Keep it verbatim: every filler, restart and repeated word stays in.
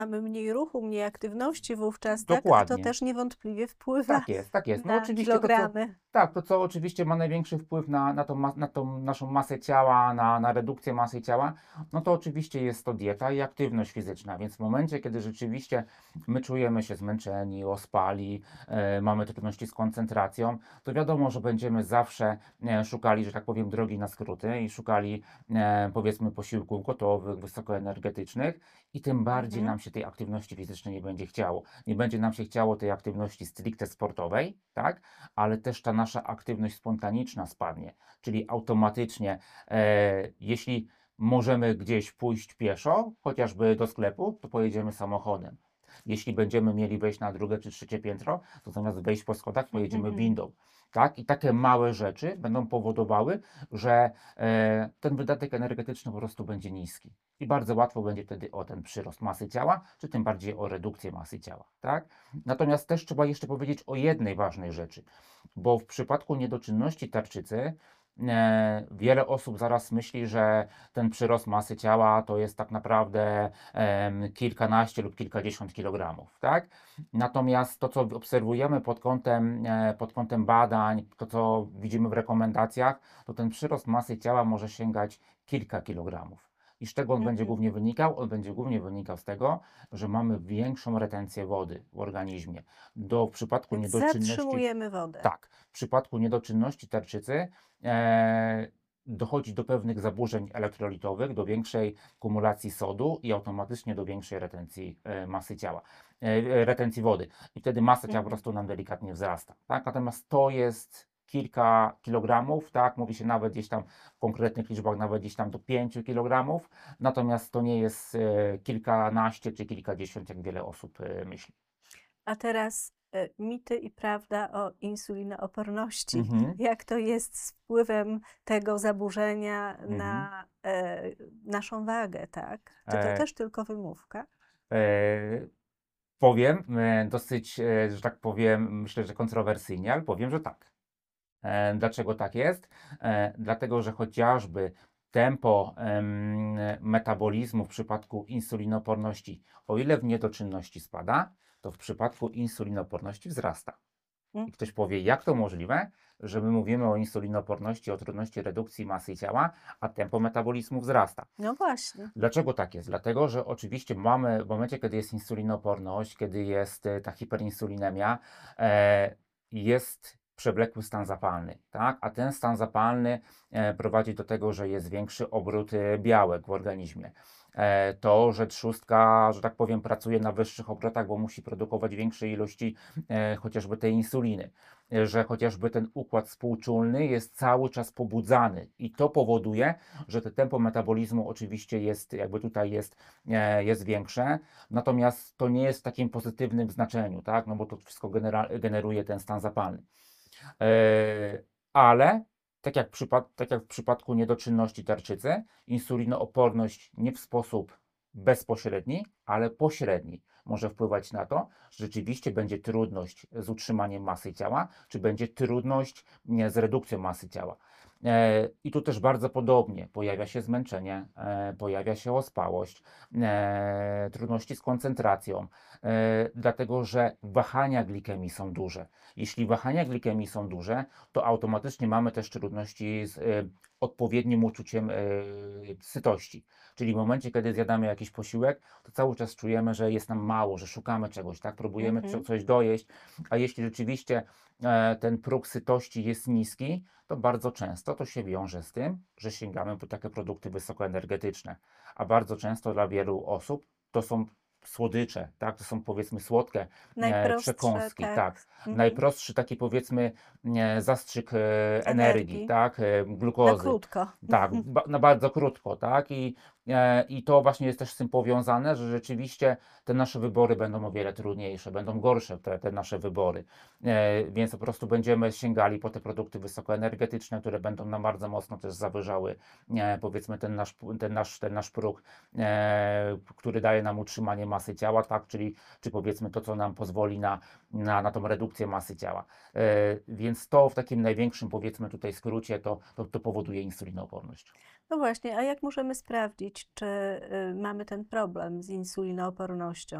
mamy mniej ruchu, mniej aktywności wówczas, tak? A to Dokładnie. też niewątpliwie wpływa Tak jest, tak jest. No na oczywiście to, co kilogramy. tak, to co oczywiście ma największy wpływ na, na, tą, ma- na tą naszą masę ciała, na, na redukcję masy ciała, no to oczywiście jest to dieta i aktywność fizyczna, więc w momencie, kiedy rzeczywiście my czujemy się zmęczeni, ospali, e, mamy trudności z koncentracją, to wiadomo, że będziemy zawsze e, szukali, że tak powiem, drogi na skróty i szukali e, powiedzmy posiłków gotowych, wysokoenergetycznych i tym bardziej Mhm. nam się tej aktywności fizycznej nie będzie chciało. Nie będzie nam się chciało tej aktywności stricte sportowej, tak? Ale też ta nasza aktywność spontaniczna spadnie, czyli automatycznie, e, jeśli możemy gdzieś pójść pieszo, chociażby do sklepu, to pojedziemy samochodem. Jeśli będziemy mieli wejść na drugie czy trzecie piętro, to zamiast wejść po schodach, pojedziemy windą. Tak? I takie małe rzeczy będą powodowały, że e, ten wydatek energetyczny po prostu będzie niski. I bardzo łatwo będzie wtedy o ten przyrost masy ciała, czy tym bardziej o redukcję masy ciała. Tak? Natomiast też trzeba jeszcze powiedzieć o jednej ważnej rzeczy, bo w przypadku niedoczynności tarczycy e, wiele osób zaraz myśli, że ten przyrost masy ciała to jest tak naprawdę em, kilkanaście lub kilkadziesiąt kilogramów, tak? Natomiast to, co obserwujemy pod kątem, e, pod kątem badań, to, co widzimy w rekomendacjach, to ten przyrost masy ciała może sięgać kilka kilogramów. I z czego on będzie Mhm. głównie wynikał? On będzie głównie wynikał z tego, że mamy większą retencję wody w organizmie. Do w przypadku Więc niedoczynności, zatrzymujemy wodę. tak, w przypadku niedoczynności tarczycy e, dochodzi do pewnych zaburzeń elektrolitowych, do większej kumulacji sodu i automatycznie do większej retencji e, masy ciała, e, e, retencji wody. I wtedy masa ciała po Mhm. prostu nam delikatnie wzrasta. Tak? Natomiast to jest kilka kilogramów, tak? Mówi się nawet gdzieś tam w konkretnych liczbach, nawet gdzieś tam do pięciu kilogramów. Natomiast to nie jest e, kilkanaście czy kilkadziesiąt, jak wiele osób e, myśli. A teraz e, mity i prawda o insulinooporności. Mhm. Jak to jest z wpływem tego zaburzenia Mhm. na e, naszą wagę, tak? Czy to E, też tylko wymówka? e, Powiem e, dosyć, e, że tak powiem, myślę, że kontrowersyjnie, ale powiem, że tak. E, Dlaczego tak jest? E, Dlatego, że chociażby tempo em, metabolizmu w przypadku insulinoporności, o ile w niedoczynności spada, to w przypadku insulinoporności wzrasta. I Mm. ktoś powie, jak to możliwe, że my mówimy o insulinoporności, o trudności redukcji masy ciała, a tempo metabolizmu wzrasta. No właśnie. Dlaczego tak jest? Dlatego, że oczywiście mamy w momencie, kiedy jest insulinoporność, kiedy jest e, ta hiperinsulinemia, e, jest przewlekły stan zapalny, tak? A ten stan zapalny e, prowadzi do tego, że jest większy obrót e, białek w organizmie. E, to, że trzustka, że tak powiem, pracuje na wyższych obrotach, bo musi produkować większe ilości e, chociażby tej insuliny, e, że chociażby ten układ współczulny jest cały czas pobudzany i to powoduje, że to tempo metabolizmu oczywiście jest, jakby tutaj jest, e, jest większe, natomiast to nie jest w takim pozytywnym znaczeniu, tak? No bo to wszystko genera generuje ten stan zapalny. E, ale tak jak, przypad tak jak w przypadku niedoczynności tarczycy, insulinooporność nie w sposób bezpośredni, ale pośredni może wpływać na to, że rzeczywiście będzie trudność z utrzymaniem masy ciała, czy będzie trudność nie, z redukcją masy ciała. E, I tu też bardzo podobnie pojawia się zmęczenie, e, pojawia się ospałość, e, trudności z koncentracją, e, dlatego że wahania glikemii są duże. Jeśli wahania glikemii są duże, to automatycznie mamy też trudności z y, odpowiednim uczuciem y, sytości. Czyli w momencie, kiedy zjadamy jakiś posiłek, to cały czas czujemy, że jest nam mało, że szukamy czegoś, tak? Próbujemy co, Mhm. coś dojeść, a jeśli rzeczywiście e, ten próg sytości jest niski, to bardzo często to się wiąże z tym, że sięgamy po takie produkty wysokoenergetyczne. A bardzo często dla wielu osób to są słodycze, tak? To są powiedzmy słodkie e, Najprostsze, przekąski, tak. tak. Mhm. Najprostszy taki powiedzmy e, zastrzyk e, energii, Energii. tak, e, Na glukozy. krótko. Tak, ba, na bardzo krótko, tak? I, e, I to właśnie jest też z tym powiązane, że rzeczywiście te nasze wybory będą o wiele trudniejsze, będą gorsze te, te nasze wybory. E, więc po prostu będziemy sięgali po te produkty wysokoenergetyczne, które będą nam bardzo mocno też zawyżały, e, powiedzmy, ten nasz, ten nasz, ten nasz próg, e, który daje nam utrzymanie masy ciała, tak? Czyli, czy powiedzmy to, co nam pozwoli na, na, na tą redukcję masy ciała. E, więc to w takim największym, powiedzmy tutaj skrócie, to, to, to powoduje insulinooporność. No właśnie, a jak możemy sprawdzić, czy y, mamy ten problem z insulinoopornością?